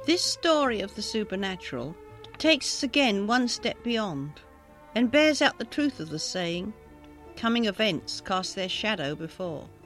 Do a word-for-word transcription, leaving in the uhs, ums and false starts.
This story of the supernatural takes us again one step beyond and bears out the truth of the saying, coming events cast their shadow before.